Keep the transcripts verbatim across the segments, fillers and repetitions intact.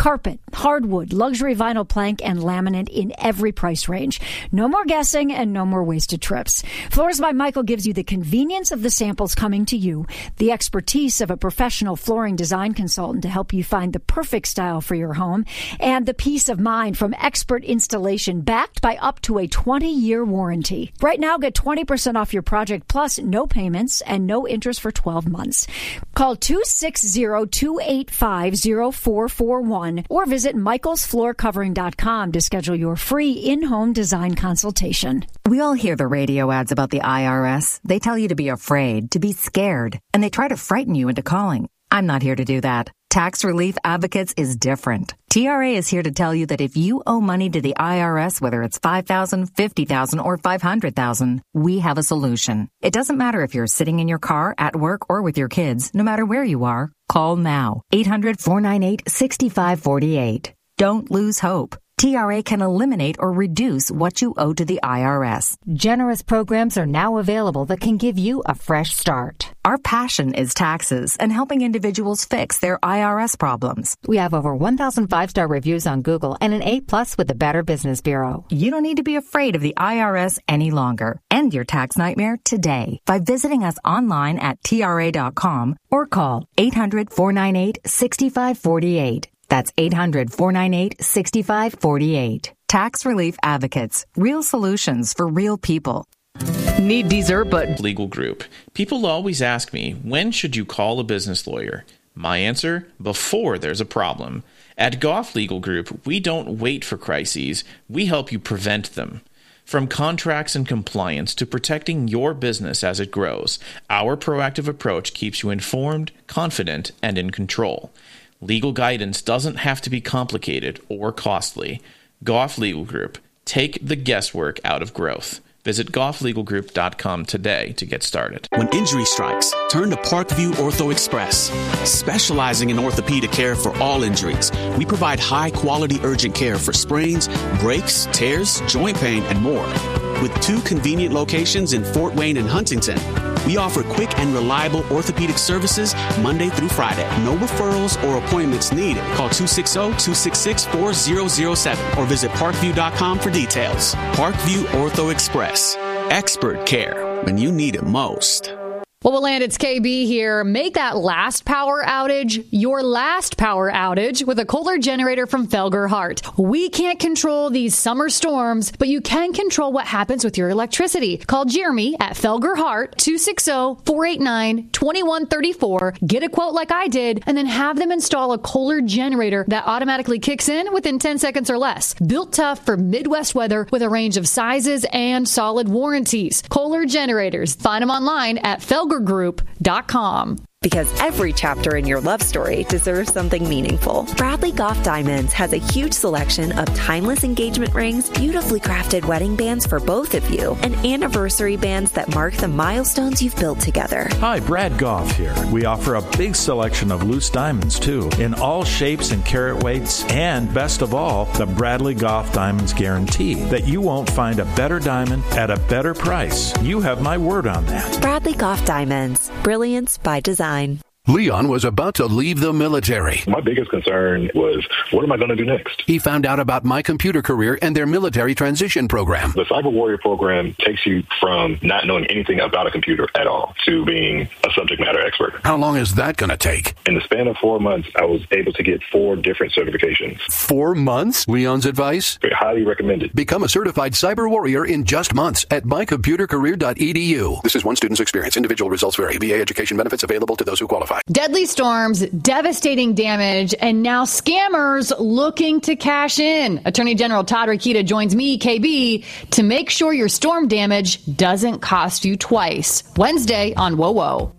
Carpet, hardwood, luxury vinyl plank, and laminate in every price range. No more guessing and no more wasted trips. Floors by Michael gives you the convenience of the samples coming to you, the expertise of a professional flooring design consultant to help you find the perfect style for your home, and the peace of mind from expert installation backed by up to a twenty-year warranty. Right now, get twenty percent off your project plus no payments and no interest for twelve months. Call two six zero, two eight five, zero four four one or visit michaels floor covering dot com to schedule your free in-home design consultation. We all hear the radio ads about the I R S. They tell you to be afraid, to be scared, and they try to frighten you into calling. I'm not here to do that. Tax Relief Advocates is different. T R A is here to tell you that if you owe money to the I R S, whether it's five thousand dollars, fifty thousand dollars, or five hundred thousand dollars, we have a solution. It doesn't matter if you're sitting in your car, at work, or with your kids. No matter where you are, call now. eight hundred, four nine eight, six five four eight. Don't lose hope. T R A can eliminate or reduce what you owe to the I R S. Generous programs are now available that can give you a fresh start. Our passion is taxes and helping individuals fix their I R S problems. We have over one thousand five-star reviews on Google and an A plus with the Better Business Bureau. You don't need to be afraid of the I R S any longer. End your tax nightmare today by visiting us online at T R A dot com or call eight hundred, four nine eight, six five four eight. That's eight hundred, four nine eight, six five four eight. Tax Relief Advocates. Real solutions for real people. Need dessert, but... Legal Group. People always ask me, when should you call a business lawyer? My answer, before there's a problem. At Goff Legal Group, we don't wait for crises. We help you prevent them. From contracts and compliance to protecting your business as it grows, our proactive approach keeps you informed, confident, and in control. Legal guidance doesn't have to be complicated or costly. Goff Legal Group. Take the guesswork out of growth. Visit goff legal group dot com today to get started. When injury strikes, turn to Parkview Ortho Express. Specializing in orthopedic care for all injuries, we provide high-quality urgent care for sprains, breaks, tears, joint pain, and more. With two convenient locations in Fort Wayne and Huntington, we offer quick and reliable orthopedic services Monday through Friday. No referrals or appointments needed. Call two six zero, two six six, four zero zero seven or visit parkview dot com for details. Parkview Ortho Express. Expert care when you need it most. Well, we'll land. It's K B here. Make that last power outage your last power outage with a Kohler generator from Felger Hart. We can't control these summer storms, but you can control what happens with your electricity. Call Jeremy at Felger Hart, two six zero, four eight nine, two one three four. Get a quote like I did, and then have them install a Kohler generator that automatically kicks in within ten seconds or less. Built tough for Midwest weather with a range of sizes and solid warranties. Kohler generators. Find them online at Felger Group dot com. Because every chapter in your love story deserves something meaningful. Bradley Goff Diamonds has a huge selection of timeless engagement rings, beautifully crafted wedding bands for both of you, and anniversary bands that mark the milestones you've built together. Hi, Brad Goff here. We offer a big selection of loose diamonds, too, in all shapes and carat weights, and best of all, the Bradley Goff Diamonds guarantee that you won't find a better diamond at a better price. You have my word on that. Bradley Goff Diamonds. Brilliance by design. Leon was about to leave the military. My biggest concern was, what am I going to do next? He found out about My Computer Career and their military transition program. The Cyber Warrior program takes you from not knowing anything about a computer at all to being a subject matter expert. How long is that going to take? In the span of four months, I was able to get four different certifications. Four months? Leon's advice? Very highly recommended. Become a certified cyber warrior in just months at my computer career dot e d u. This is one student's experience. Individual results vary. V A education benefits available to those who qualify. Deadly storms, devastating damage, and now scammers looking to cash in. Attorney General Todd Rokita joins me, K B, to make sure your storm damage doesn't cost you twice. Wednesday on Whoa Whoa.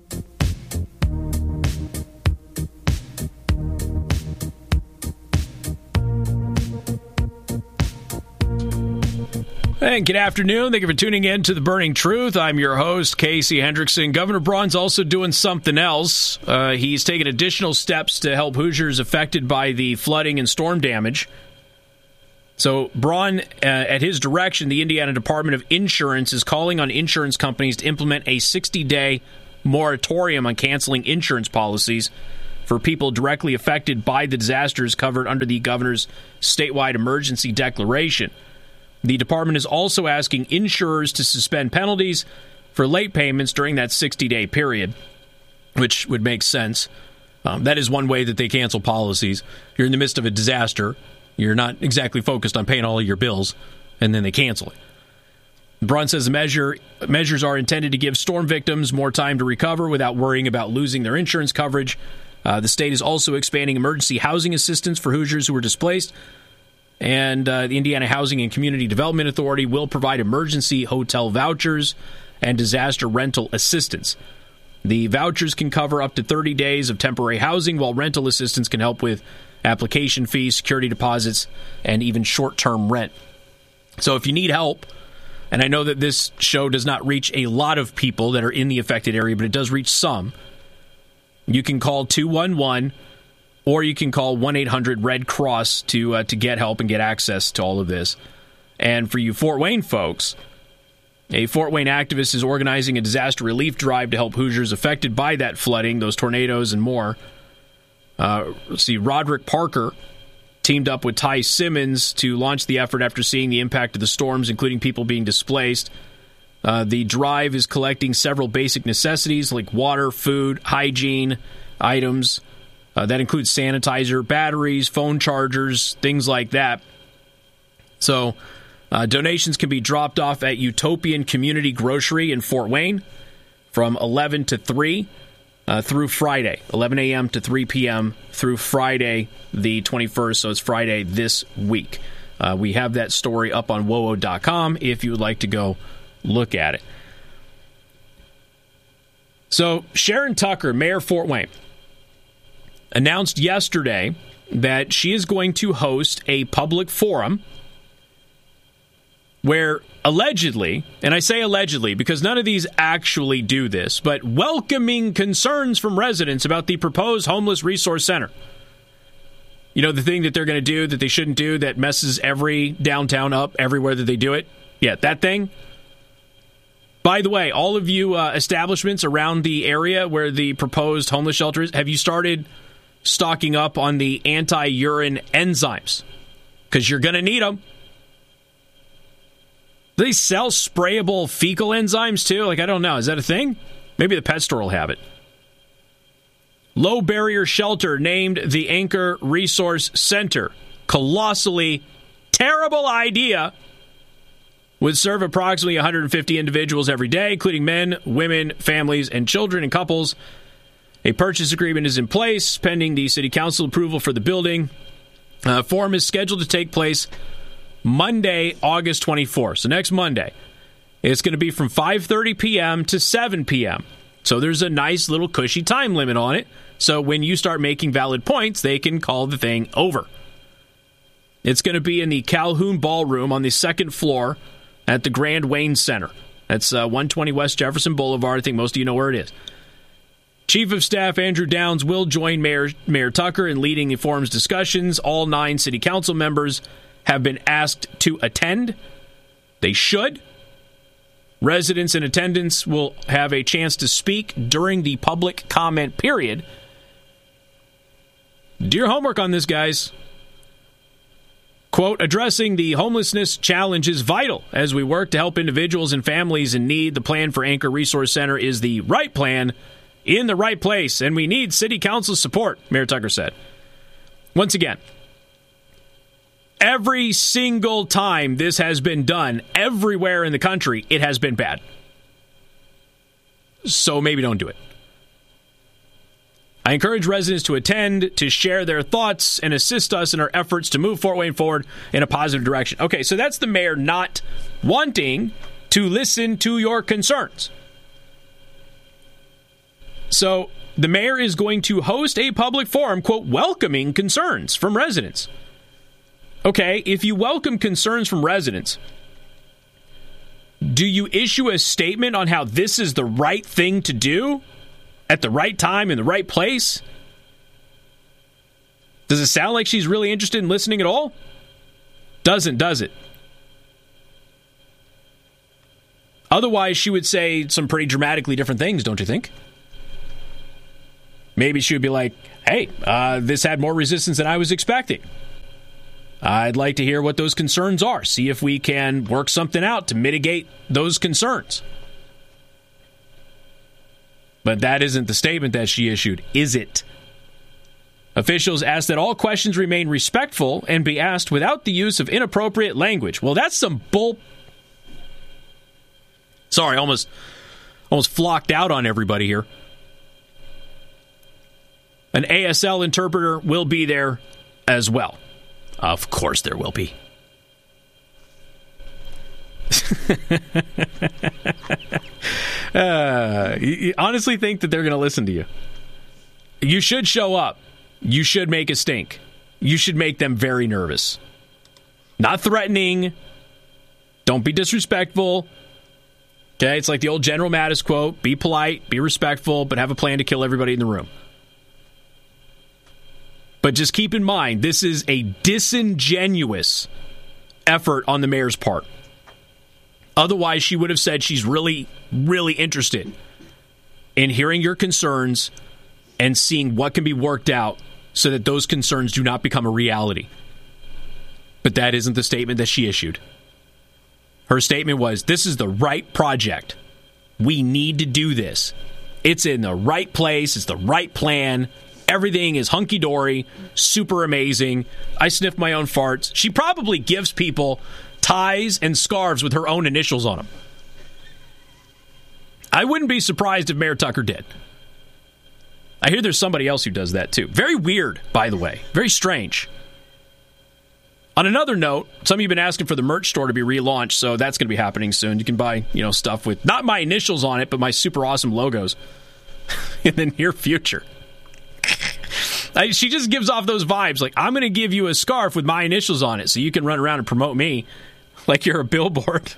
And good afternoon. Thank you for tuning in to The Burning Truth. I'm your host, Casey Hendrickson. Governor Braun's also doing something else. Uh, he's taken additional steps to help Hoosiers affected by the flooding and storm damage. So Braun, uh, at his direction, the Indiana Department of Insurance is calling on insurance companies to implement a sixty-day moratorium on canceling insurance policies for people directly affected by the disasters covered under the governor's statewide emergency declaration. The department is also asking insurers to suspend penalties for late payments during that sixty-day period, which would make sense. Um, that is one way that they cancel policies. You're in the midst of a disaster. You're not exactly focused on paying all of your bills, and then they cancel it. Braun says the measure, measures are intended to give storm victims more time to recover without worrying about losing their insurance coverage. Uh, the state is also expanding emergency housing assistance for Hoosiers who were displaced. And uh, the Indiana Housing and Community Development Authority will provide emergency hotel vouchers and disaster rental assistance. The vouchers can cover up to thirty days of temporary housing, while rental assistance can help with application fees, security deposits, and even short-term rent. So if you need help, and I know that this show does not reach a lot of people that are in the affected area, but it does reach some, you can call two one one, or you can call one eight hundred red cross to uh, to get help and get access to all of this. And for you Fort Wayne folks, a Fort Wayne activist is organizing a disaster relief drive to help Hoosiers affected by that flooding, those tornadoes, and more. Uh, let's see, Roderick Parker teamed up with Ty Simmons to launch the effort after seeing the impact of the storms, including people being displaced. Uh, the drive is collecting several basic necessities like water, food, hygiene items. Uh, that includes sanitizer, batteries, phone chargers, things like that. So uh, donations can be dropped off at Utopian Community Grocery in Fort Wayne from eleven to three uh, through Friday, eleven a.m. to three p.m. through Friday the twenty-first, so it's Friday this week. Uh, we have that story up on W O O dot com if you would like to go look at it. So Sharon Tucker, Mayor of Fort Wayne, announced yesterday that she is going to host a public forum where allegedly, and I say allegedly because none of these actually do this, but welcoming concerns from residents about the proposed homeless resource center. You know, the thing that they're going to do that they shouldn't do that messes every downtown up everywhere that they do it? Yeah, that thing. By the way, all of you uh, establishments around the area where the proposed homeless shelter is, have you started stocking up on the anti-urine enzymes? Because you're going to need them. Do they sell sprayable fecal enzymes too? Like, I don't know. Is that a thing? Maybe the pet store will have it. Low Barrier Shelter named the Anchor Resource Center. Colossally terrible idea. Would serve approximately one hundred fifty individuals every day, including men, women, families, and children and couples. A purchase agreement is in place, pending the city council approval for the building. Uh, forum is scheduled to take place Monday, August twenty-fourth. So next Monday. It's going to be from five thirty p.m. to seven p.m. So there's a nice little cushy time limit on it. So when you start making valid points, they can call the thing over. It's going to be in the Calhoun Ballroom on the second floor at the Grand Wayne Center. That's uh, one twenty West Jefferson Boulevard. I think most of you know where it is. Chief of Staff Andrew Downs will join Mayor, Mayor Tucker in leading the forum's discussions. All nine city council members have been asked to attend. They should. Residents in attendance will have a chance to speak during the public comment period. Do your homework on this, guys. Quote, addressing the homelessness challenge is vital as we work to help individuals and families in need. The plan for Anchor Resource Center is the right plan in the right place, and we need city council support, Mayor Tucker said. Once again, every single time this has been done, everywhere in the country, it has been bad. So maybe don't do it. I encourage residents to attend, to share their thoughts, and assist us in our efforts to move Fort Wayne forward in a positive direction. Okay, so that's the mayor not wanting to listen to your concerns. So the mayor is going to host a public forum, quote, welcoming concerns from residents. Okay, if you welcome concerns from residents, do you issue a statement on how this is the right thing to do at the right time in the right place? Does it sound like she's really interested in listening at all? Doesn't, does it? Otherwise, she would say some pretty dramatically different things, don't you think? Maybe she would be like, hey, uh, this had more resistance than I was expecting. I'd like to hear what those concerns are. See if we can work something out to mitigate those concerns. But that isn't the statement that she issued, is it? Officials asked that all questions remain respectful and be asked without the use of inappropriate language. Well, that's some bull... Sorry, almost, almost flocked out on everybody here. An A S L interpreter will be there as well. Of course there will be. uh, you, you honestly think that they're going to listen to you? You should show up. You should make a stink. You should make them very nervous. Not threatening. Don't be disrespectful. Okay, it's like the old General Mattis quote, be polite, be respectful, but have a plan to kill everybody in the room. But just keep in mind, this is a disingenuous effort on the mayor's part. Otherwise, she would have said she's really, really interested in hearing your concerns and seeing what can be worked out so that those concerns do not become a reality. But that isn't the statement that she issued. Her statement was, this is the right project. We need to do this. It's in the right place. It's the right plan. Everything is hunky-dory, super amazing. I sniff my own farts. She probably gives people ties and scarves with her own initials on them. I wouldn't be surprised if Mayor Tucker did. I hear there's somebody else who does that too. Very weird, by the way. Very strange. On another note, some of you have been asking for the merch store to be relaunched, so that's going to be happening soon. You can buy, you know, stuff with not my initials on it, but my super awesome logos in the near future. I, she just gives off those vibes. Like, I'm going to give you a scarf with my initials on it so you can run around and promote me like you're a billboard.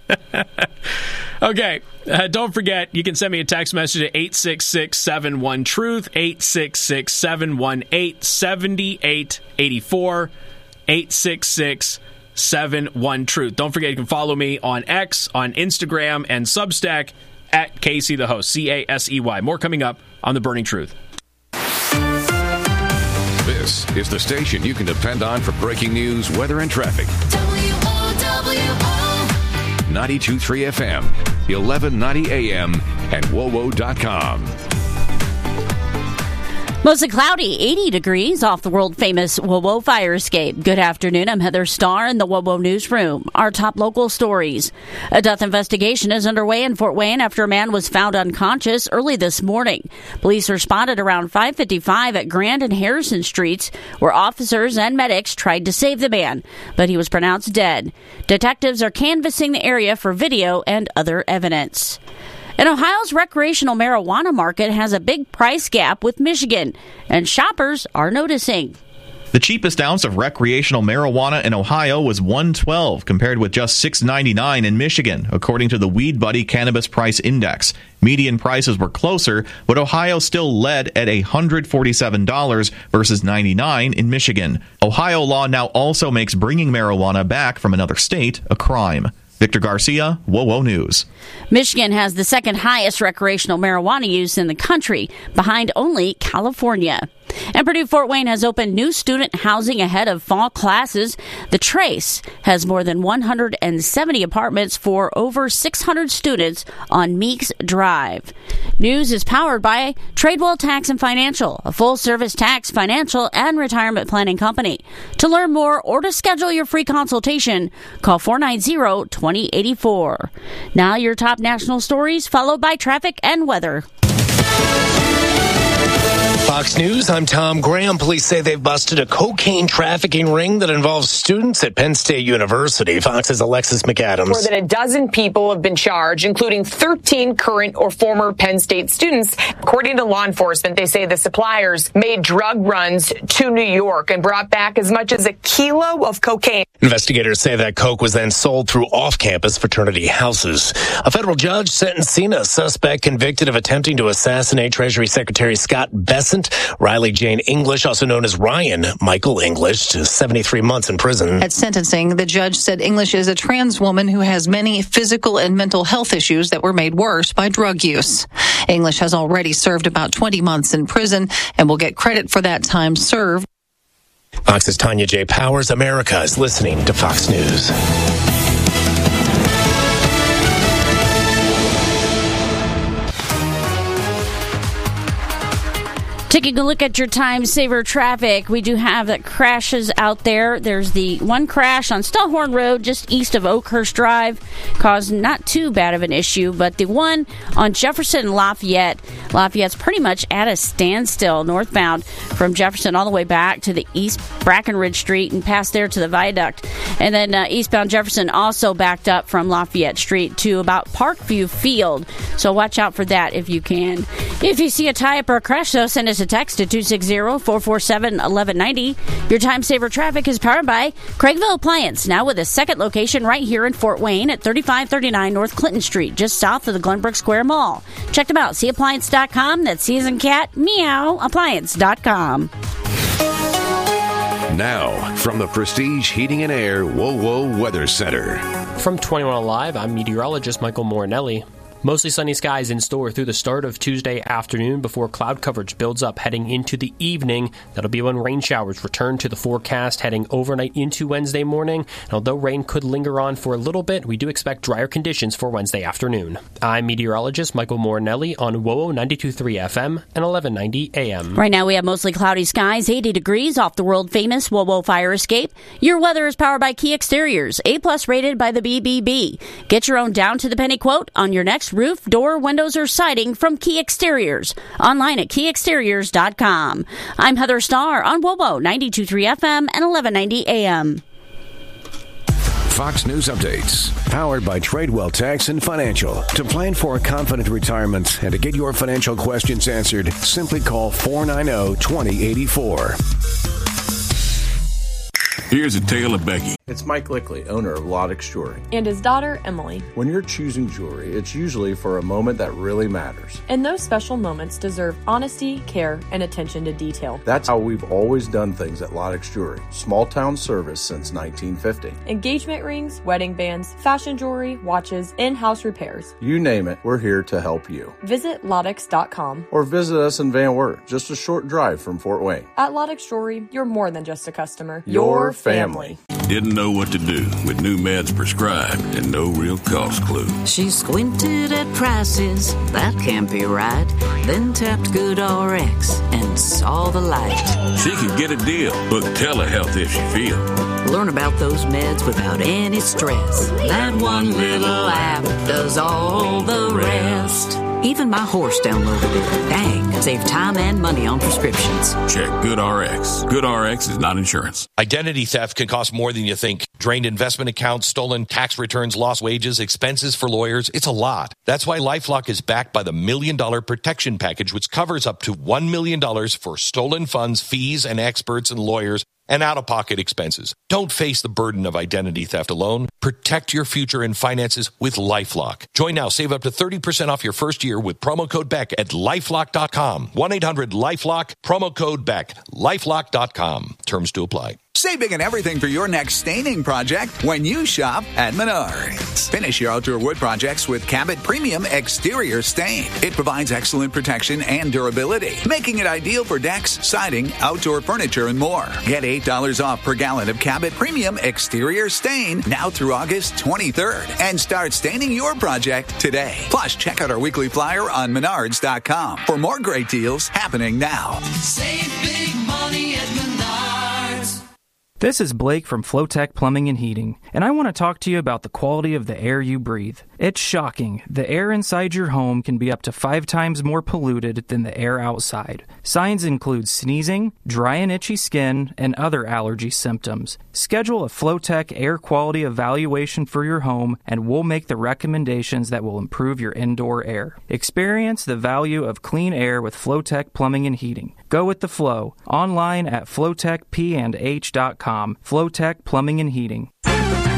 Okay, uh, don't forget, you can send me a text message at eight six six, seven one, truth, eight six six, seven one eight, seven eight eight four, eight six six, seven one, truth. Don't forget, you can follow me on X, on Instagram, and Substack at Casey the Host, C A S E Y. More coming up on The Burning Truth. This is the station you can depend on for breaking news, weather, and traffic. W O W O ninety-two point three F M, eleven ninety A M, and W O W O dot com. Mostly cloudy, eighty degrees off the world-famous W O W O fire escape. Good afternoon. I'm Heather Starr in the W O W O Newsroom. Our top local stories. A death investigation is underway in Fort Wayne after a man was found unconscious early this morning. Police responded around five fifty-five at Grand and Harrison Streets, where officers and medics tried to save the man, but he was pronounced dead. Detectives are canvassing the area for video and other evidence. And Ohio's recreational marijuana market has a big price gap with Michigan, and shoppers are noticing. The cheapest ounce of recreational marijuana in Ohio was one twelve, compared with just six ninety-nine in Michigan, according to the Weed Buddy Cannabis Price Index. Median prices were closer, but Ohio still led at one hundred forty-seven dollars versus ninety-nine dollars in Michigan. Ohio law now also makes bringing marijuana back from another state a crime. Victor Garcia, W O W O News. Michigan has the second highest recreational marijuana use in the country, behind only California. And Purdue Fort Wayne has opened new student housing ahead of fall classes. The Trace has more than one hundred seventy apartments for over six hundred students on Meeks Drive. News is powered by Tradewell Tax and Financial, a full-service tax, financial, and retirement planning company. To learn more or to schedule your free consultation, call four nine zero, two zero eight four. Now your top national stories, followed by traffic and weather. Fox News, I'm Tom Graham. Police say they've busted a cocaine trafficking ring that involves students at Penn State University. Fox's Alexis McAdams. More than a dozen people have been charged, including thirteen current or former Penn State students. According to law enforcement, they say the suppliers made drug runs to New York and brought back as much as a kilo of cocaine. Investigators say that coke was then sold through off-campus fraternity houses. A federal judge sentencing a suspect convicted of attempting to assassinate Treasury Secretary Scott Bessent innocent. Riley Jane English, also known as Ryan Michael English, to seventy-three months in prison. At sentencing, the judge said English is a trans woman who has many physical and mental health issues that were made worse by drug use. English has already served about twenty months in prison and will get credit for that time served. Fox's Tanya J. Powers. America is listening to Fox News. Taking a look at your time saver traffic, we do have that crashes out there. There's the one crash on Stallhorn Road just east of Oakhurst Drive. Caused not too bad of an issue, but the one on Jefferson and Lafayette. Lafayette's pretty much at a standstill northbound from Jefferson all the way back to the East Brackenridge Street and past there to the viaduct. And then uh, eastbound Jefferson also backed up from Lafayette Street to about Parkview Field. So watch out for that if you can. If you see a tie-up or a crash, though, send us a text to two six zero, four four seven, one one nine zero. Your time saver traffic is powered by Craigville Appliance, now with a second location right here in Fort Wayne at thirty-five thirty-nine North Clinton Street, just south of the Glenbrook Square Mall. Check them out, see appliance dot com. That's C as in cat, meow, appliance dot com. Now, from the Prestige Heating and Air WoWo Weather Center. From twenty-one Alive, I'm meteorologist Michael Morinelli. Mostly sunny skies in store through the start of Tuesday afternoon before cloud coverage builds up heading into the evening. That'll be when rain showers return to the forecast heading overnight into Wednesday morning. And although rain could linger on for a little bit, we do expect drier conditions for Wednesday afternoon. I'm meteorologist Michael Morinelli on WoWo ninety-two point three F M and eleven ninety A M. Right now we have mostly cloudy skies, eighty degrees off the world-famous WoWo fire escape. Your weather is powered by Key Exteriors, A-plus rated by the B B B. Get your own down-to-the-penny quote on your next roof, door, windows, or siding from Key Exteriors. Online at key exteriors dot com. I'm Heather Starr on WoWo ninety-two point three F M and eleven ninety A M. Fox News Updates, powered by Tradewell Tax and Financial. To plan for a confident retirement and to get your financial questions answered, simply call four nine zero, two zero eight four. Here's a tale of Becky. It's Mike Lickley, owner of Lodex Jewelry. And his daughter, Emily. When you're choosing jewelry, it's usually for a moment that really matters. And those special moments deserve honesty, care, and attention to detail. That's how we've always done things at Lodex Jewelry. Small town service since nineteen fifty. Engagement rings, wedding bands, fashion jewelry, watches, in-house repairs. You name it, we're here to help you. Visit Lodex dot com. Or visit us in Van Wert, just a short drive from Fort Wayne. At Lodex Jewelry, you're more than just a customer. Your family. Didn't know what to do with new meds prescribed and no real cost clue. She squinted at prices, that can't be right. Then tapped GoodRx and saw the light. She could get a deal. Book telehealth if she feel. Learn about those meds without any stress. That one little app does all the rest. Even my horse downloaded it. Dang, save time and money on prescriptions. Check GoodRx. GoodRx is not insurance. Identity theft can cost more than you think. Drained investment accounts, stolen tax returns, lost wages, expenses for lawyers. It's a lot. That's why LifeLock is backed by the Million Dollar Protection Package, which covers up to one million dollars for stolen funds, fees, and experts and lawyers, and out-of-pocket expenses. Don't face the burden of identity theft alone. Protect your future and finances with LifeLock. Join now. Save up to thirty percent off your first year with promo code Beck at lifelock dot com. one eight hundred lifelock, promo code Beck. lifelock dot com. Terms to apply. Save big on everything for your next staining project when you shop at Menards. Finish your outdoor wood projects with Cabot Premium Exterior Stain. It provides excellent protection and durability, making it ideal for decks, siding, outdoor furniture, and more. Get eight dollars off per gallon of Cabot Premium Exterior Stain now through August twenty-third. And start staining your project today. Plus, check out our weekly flyer on menards dot com for more great deals happening now. Save big money at Menards. This is Blake from Flowtech Plumbing and Heating, and I want to talk to you about the quality of the air you breathe. It's shocking. The air inside your home can be up to five times more polluted than the air outside. Signs include sneezing, dry and itchy skin, and other allergy symptoms. Schedule a Flowtech air quality evaluation for your home, and we'll make the recommendations that will improve your indoor air. Experience the value of clean air with Flowtech Plumbing and Heating. Go with the flow. Online at flowtech p and h dot com. Flowtech Plumbing and Heating.